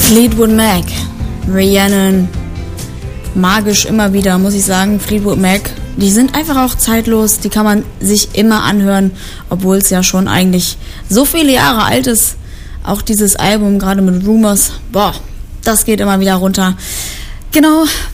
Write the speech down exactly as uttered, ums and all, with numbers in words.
Fleetwood Mac, Rhiannon, magisch immer wieder, muss ich sagen. Fleetwood Mac, die sind einfach auch zeitlos, die kann man sich immer anhören, obwohl es ja schon eigentlich so viele Jahre alt ist. Auch dieses Album, gerade mit Rumours, boah, das geht immer wieder runter. Genau,